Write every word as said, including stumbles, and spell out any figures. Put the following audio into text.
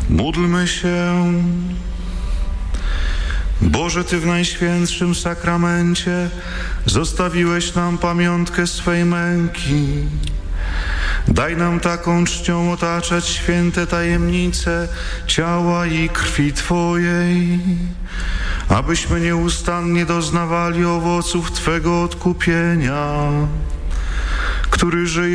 Módlmy się. Boże, Ty w Najświętszym Sakramencie zostawiłeś nam pamiątkę swej męki. Daj nam taką czcią otaczać święte tajemnice ciała i krwi Twojej, abyśmy nieustannie doznawali owoców Twego odkupienia, który żyje